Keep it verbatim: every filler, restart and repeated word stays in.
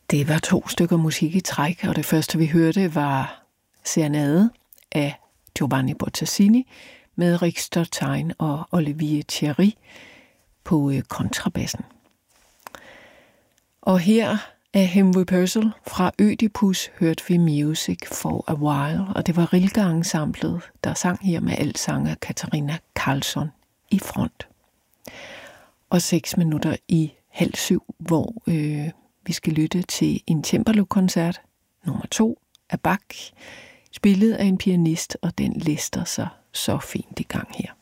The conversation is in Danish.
Det var to stykker musik i træk, og det første vi hørte var Serenade af Giovanni Bottazzini med Rick Stein og Olivier Thierry på kontrabassen. Og her af Henry Purcell fra Ødipus hørte vi Music for a While, og det var Rilke-ensemblet, der sang her med altsanger Katarina Karlsson i front. Og seks minutter i halv syv, hvor øh, vi skal lytte til en cembalo-koncert, nummer to af Bach, spillet af en pianist, og den lister sig så fint i gang her.